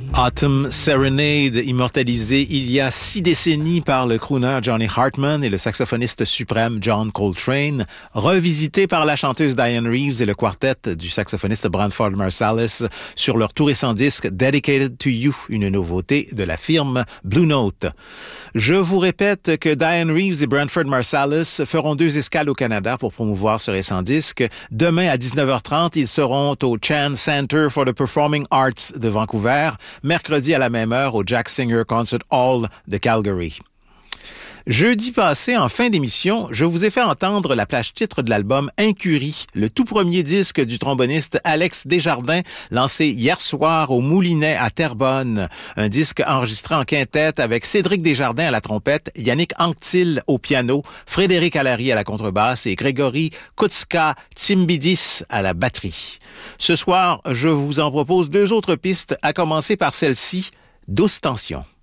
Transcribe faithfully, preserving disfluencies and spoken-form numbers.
Autumn Serenade, immortalisé il y a six décennies par le crooner Johnny Hartman et le saxophoniste suprême John Coltrane, revisité par la chanteuse Dianne Reeves et le quartet du saxophoniste Branford Marsalis sur leur tout récent disque Dedicated to You, une nouveauté de la firme Blue Note. Je vous répète que Dianne Reeves et Branford Marsalis feront deux escales au Canada pour promouvoir ce récent disque. Demain à dix-neuf heures trente, ils seront au Chan Center for the Performing Arts de Vancouver. Mercredi à la même heure au Jack Singer Concert Hall de Calgary. Jeudi passé, en fin d'émission, je vous ai fait entendre la plage titre de l'album Incurie, le tout premier disque du tromboniste Alex Desjardins, lancé hier soir au Moulinet à Terrebonne. Un disque enregistré en quintette avec Cédric Desjardins à la trompette, Yannick Anctil au piano, Frédéric Allary à la contrebasse et Grégory Koutska-Timbidis à la batterie. Ce soir, je vous en propose deux autres pistes, à commencer par celle-ci, Douce Tension.